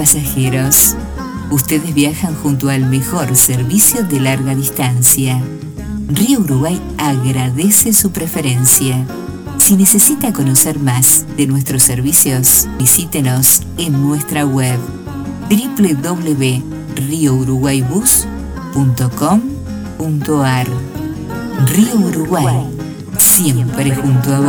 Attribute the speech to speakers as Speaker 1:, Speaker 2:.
Speaker 1: pasajeros. Ustedes viajan junto al mejor servicio de larga distancia. Río Uruguay agradece su preferencia. Si necesita conocer más de nuestros servicios, visítenos en nuestra web www.riouruguaybus.com.ar. Río Uruguay, siempre junto a vos.